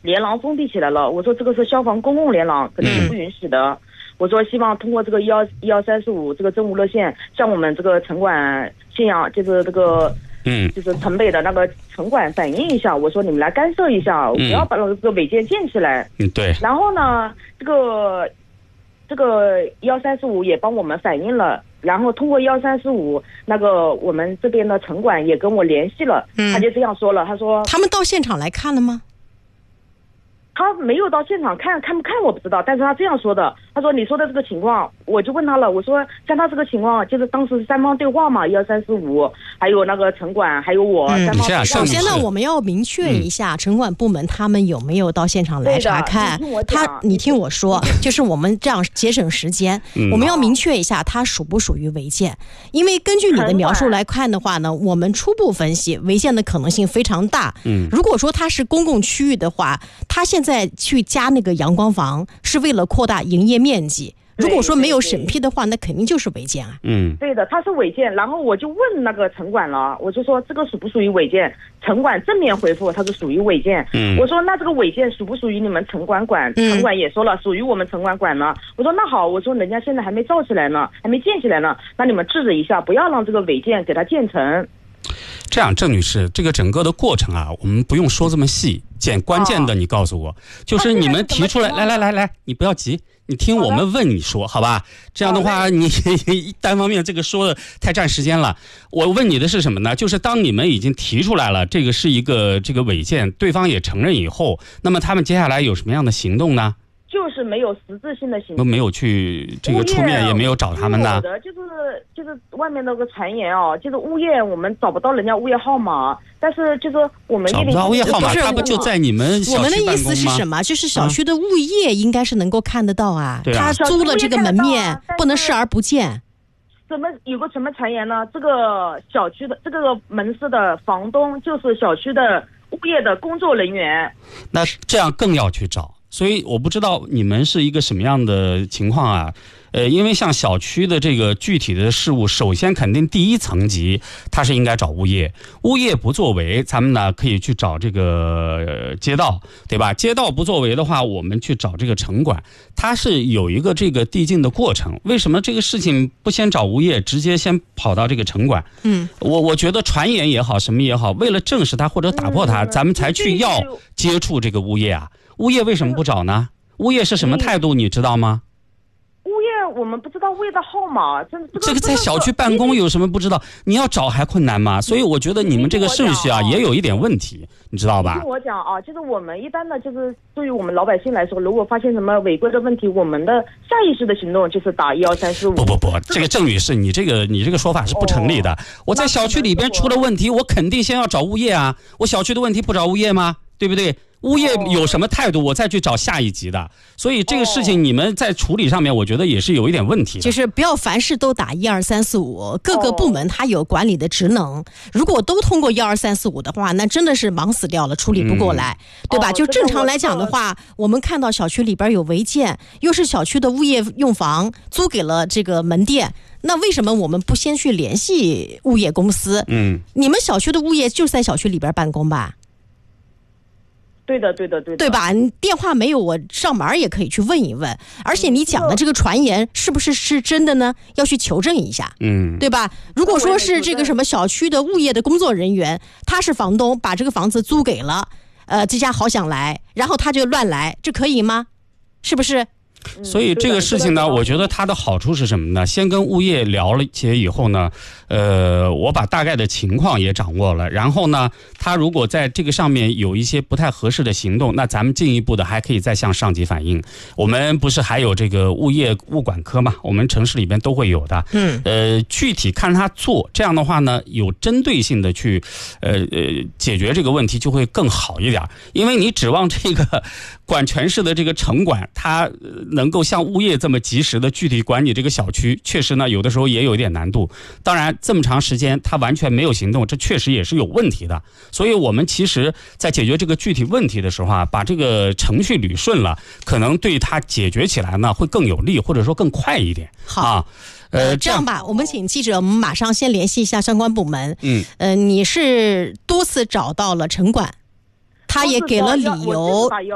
连廊封闭起来了。我说这个是消防公共连廊，肯定是不允许的。我说希望通过这个11345这个政务热线，向我们这个城管信阳，就是这个就是城北的那个城管反映一下。我说你们来干涉一下，不要把这个违建建起来。 对。 然后呢，这个11345也帮我们反映了，然后通过11345那个我们这边的城管也跟我联系了，他就这样说了，他说他们到现场来看了吗？ 他没有到现场看不看我不知道，但是他这样说的，他说你说的这个情况，我就问他了，我说像他这个情况，就是当时三方对话嘛，11345，还有那个城管，还有我三方对话。 首先呢，我们要明确一下，城管部门他们有没有到现场来查看？你听我说，就是我们这样节省时间，我们要明确一下，它属不属于违建？因为根据你的描述来看的话呢，我们初步分析违建的可能性非常大。如果说它是公共区域的话，它现在去加那个阳光房是为了扩大营业面积，如果说没有审批的话，那肯定就是违建啊。 对的，它是违建。然后我就问那个城管了，我就说这个属不属于违建？城管正面回复，它是属于违建。我说那这个违建属不属于你们城管管？城管也说了，属于我们城管管呢。我说那好，我说人家现在还没造起来呢，还没建起来呢，那你们制止一下，不要让这个违建给它建成。 这样，郑女士，这个整个的过程啊，我们不用说这么细，捡关键的你告诉我，就是你们提出来，来，你不要急，你听我们问你说，好吧？这样的话，你单方面这个说的太占时间了。我问你的是什么呢？就是当你们已经提出来了，这个是一个这个违建，对方也承认以后，那么他们接下来有什么样的行动呢？ 就是没有实质性的行动， 没有去这个出面，也没有找他们呢。 就是外面那个传言哦，就是物业我们找不到人家物业号码，但是就是我们找不到物业号码，他不就在你们小区办公吗？ 我们的意思是什么？就是小区的物业应该是能够看得到啊，他租了这个门面，不能视而不见。 有个什么传言呢？这个小区的这个门市的房东就是小区的物业的工作人员， 那这样更要去找。所以我不知道你们是一个什么样的情况啊？因为像小区的这个具体的事务，首先肯定第一层级它是应该找物业，物业不作为，咱们呢可以去找这个街道，对吧？街道不作为的话，我们去找这个城管，它是有一个这个递进的过程。为什么这个事情不先找物业，直接先跑到这个城管？我觉得传言也好，什么也好，为了证实它或者打破它，咱们才去要接触这个物业啊。物业为什么不找呢？物业是什么态度你知道吗？ 物业我们不知道物业的号码， 这个在小区办公有什么不知道？你要找还困难吗？所以我觉得你们这个顺序啊也有一点问题，你知道吧？ 听我讲啊，就是我们一般的就是对于我们老百姓来说，如果发现什么违规的问题，我们的下意识的行动就是打11345。 不，这个郑女士，你这个说法是不成立的。我在小区里边出了问题，我肯定先要找物业啊。我小区的问题不找物业吗？对不对？物业有什么态度，我再去找下一级的。所以这个事情你们在处理上面，我觉得也是有一点问题的。 就是不要凡事都打12345，各个部门它有管理的职能。如果都通过12345的话，那真的是忙死掉了，处理不过来，对吧？就正常来讲的话，我们看到小区里边有违建，又是小区的物业用房租给了这个门店。那为什么我们不先去联系物业公司？你们小区的物业就在小区里边办公吧？ 对的， 对吧？你电话没有，我上门也可以去问一问。而且你讲的这个传言是不是真的呢？要去求证一下，对吧？如果说是这个什么小区的物业的工作人员，他是房东，把这个房子租给了这家好想来，然后他就乱来，这可以吗？是不是？ 所以这个事情呢，我觉得它的好处是什么呢？先跟物业聊了些以后呢，我把大概的情况也掌握了，然后呢，他如果在这个上面有一些不太合适的行动，那咱们进一步的还可以再向上级反映。我们不是还有这个物管科嘛？我们城市里边都会有的。具体看他做，这样的话呢，有针对性的去解决这个问题就会更好一点。因为你指望这个管全市的这个城管，他能够像物业这么及时的具体管理这个小区，确实呢有的时候也有一点难度。当然这么长时间他完全没有行动，这确实也是有问题的。所以我们其实在解决这个具体问题的时候啊，把这个程序捋顺了，可能对他解决起来呢会更有利，或者说更快一点。 好，这样吧，我们请记者，我们马上先联系一下相关部门。你是多次找到了城管，他也给了理由。